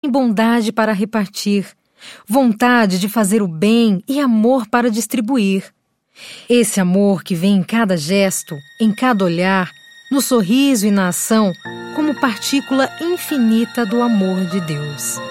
bondade para repartir, vontade de fazer o bem e amor para distribuir. Esse amor que vem em cada gesto, em cada olhar, no sorriso e na ação, como partícula infinita do amor de Deus.